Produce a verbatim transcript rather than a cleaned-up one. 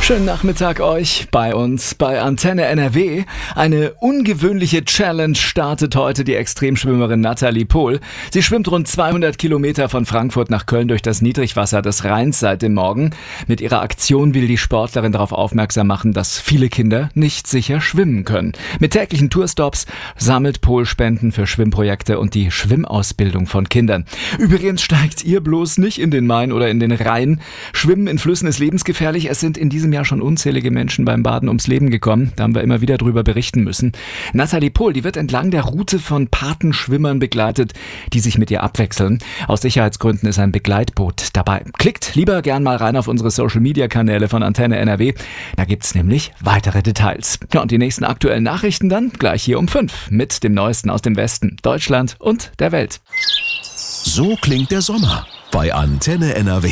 Schönen Nachmittag euch bei uns bei Antenne N R W. Eine ungewöhnliche Challenge startet heute die Extremschwimmerin Nathalie Pohl. Sie schwimmt rund zweihundert Kilometer von Frankfurt nach Köln durch das Niedrigwasser des Rheins seit dem Morgen. Mit ihrer Aktion will die Sportlerin darauf aufmerksam machen, dass viele Kinder nicht sicher schwimmen können. Mit täglichen Tourstops sammelt Pohl Spenden für Schwimmprojekte und die Schwimmausbildung von Kindern. Übrigens steigt ihr bloß nicht in den Main oder in den Rhein. Schwimmen in Flüssen ist lebensgefährlich. Es sind in diesem Jahr schon unzählige Menschen beim Baden ums Leben gekommen. Da haben wir immer wieder drüber berichten müssen. Nathalie Pohl, die wird entlang der Route von Patenschwimmern begleitet, die sich mit ihr abwechseln. Aus Sicherheitsgründen ist ein Begleitboot dabei. Klickt lieber gern mal rein auf unsere Social-Media-Kanäle von Antenne N R W. Da gibt's nämlich weitere Details. Ja, und die nächsten aktuellen Nachrichten dann gleich hier um fünf mit dem Neuesten aus dem Westen, Deutschland und der Welt. So klingt der Sommer bei Antenne N R W.